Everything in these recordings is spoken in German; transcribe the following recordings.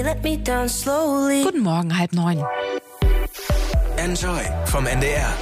Guten Morgen, 8:30. Enjoy vom NDR.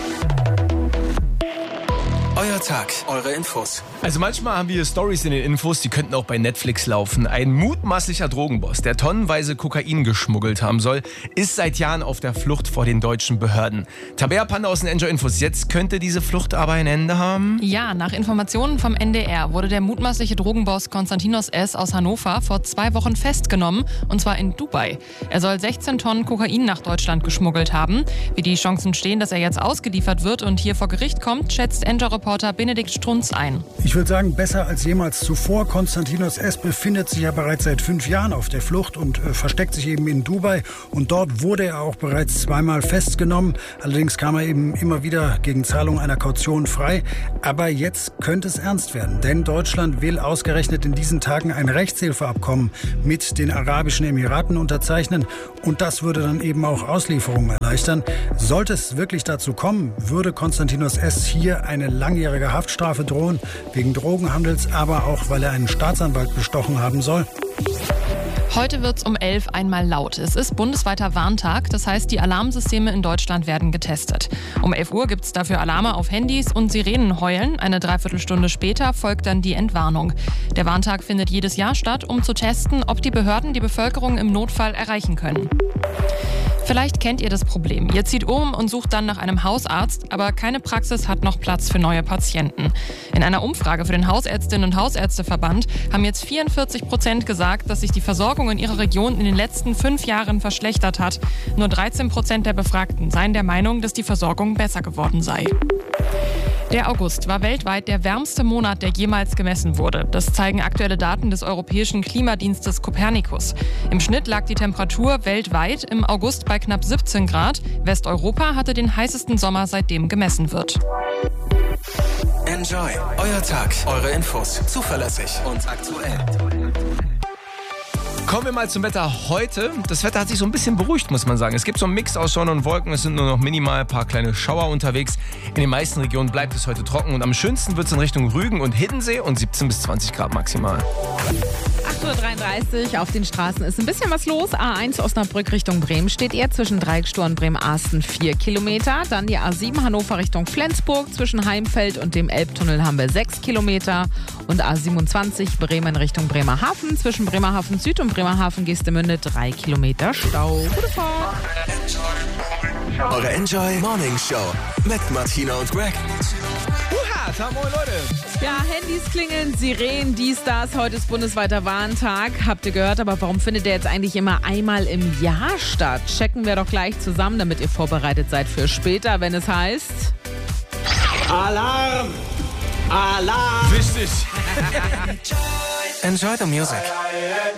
Euer Tag, eure Infos. Also manchmal haben wir Stories in den Infos, die könnten auch bei Netflix laufen. Ein mutmaßlicher Drogenboss, der tonnenweise Kokain geschmuggelt haben soll, ist seit Jahren auf der Flucht vor den deutschen Behörden. Tabea Panda aus den Enjoy Infos. Jetzt könnte diese Flucht aber ein Ende haben? Ja, nach Informationen vom NDR wurde der mutmaßliche Drogenboss Konstantinos S. aus Hannover vor 2 Wochen festgenommen, und zwar in Dubai. Er soll 16 Tonnen Kokain nach Deutschland geschmuggelt haben. Wie die Chancen stehen, dass er jetzt ausgeliefert wird und hier vor Gericht kommt, schätzt Enjoy-Reporter Benedikt Strunz ein. Ich würde sagen, besser als jemals zuvor. Konstantinos S. befindet sich ja bereits seit 5 Jahren auf der Flucht und versteckt sich eben in Dubai. Und dort wurde er auch bereits 2-mal festgenommen. Allerdings kam er eben immer wieder gegen Zahlung einer Kaution frei. Aber jetzt könnte es ernst werden, denn Deutschland will ausgerechnet in diesen Tagen ein Rechtshilfeabkommen mit den Arabischen Emiraten unterzeichnen. Und das würde dann eben auch Auslieferungen erleichtern. Sollte es wirklich dazu kommen, würde Konstantinos S. hier eine langjährige Haftstrafe drohen, wegen Drogenhandels, aber auch, weil er einen Staatsanwalt bestochen haben soll. Heute wird's um 11 einmal laut. Es ist bundesweiter Warntag, das heißt, die Alarmsysteme in Deutschland werden getestet. Um 11 Uhr gibt's dafür Alarme auf Handys und Sirenen heulen. Eine Dreiviertelstunde später folgt dann die Entwarnung. Der Warntag findet jedes Jahr statt, um zu testen, ob die Behörden die Bevölkerung im Notfall erreichen können. Vielleicht kennt ihr das Problem. Ihr zieht um und sucht dann nach einem Hausarzt, aber keine Praxis hat noch Platz für neue Patienten. In einer Umfrage für den Hausärztinnen- und Hausärzteverband haben jetzt 44% gesagt, dass sich die Versorgung in ihrer Region in den letzten 5 Jahren verschlechtert hat. Nur 13% der Befragten seien der Meinung, dass die Versorgung besser geworden sei. Der August war weltweit der wärmste Monat, der jemals gemessen wurde. Das zeigen aktuelle Daten des europäischen Klimadienstes Copernicus. Im Schnitt lag die Temperatur weltweit im August bei knapp 17 Grad. Westeuropa hatte den heißesten Sommer, seitdem gemessen wird. Enjoy, euer Tag, eure Infos. Zuverlässig und aktuell. Kommen wir mal zum Wetter heute. Das Wetter hat sich so ein bisschen beruhigt, muss man sagen. Es gibt so einen Mix aus Sonne und Wolken. Es sind nur noch minimal ein paar kleine Schauer unterwegs. In den meisten Regionen bleibt es heute trocken. Und am schönsten wird es in Richtung Rügen und Hiddensee und 17 bis 20 Grad maximal. 8:33 Uhr auf den Straßen ist ein bisschen was los. A1 Osnabrück Richtung Bremen steht eher zwischen Dreieckstor und Bremen-Arsten 4 Kilometer. Dann die A7 Hannover Richtung Flensburg. Zwischen Heimfeld und dem Elbtunnel haben wir 6 Kilometer. Und A27 Bremen Richtung Bremerhaven. Zwischen Bremerhaven Süd und Bremerhaven Geestemünde 3 Kilometer Stau. Gute Fahrt. Eure Enjoy Morning Show mit Martina und Greg. Moin Leute. Ja, Handys klingeln, Sirenen, dies, das. Heute ist bundesweiter Warntag. Habt ihr gehört, aber warum findet der jetzt eigentlich immer einmal im Jahr statt? Checken wir doch gleich zusammen, damit ihr vorbereitet seid für später, wenn es heißt... Alarm! Alarm! Wichtig. Enjoy the music.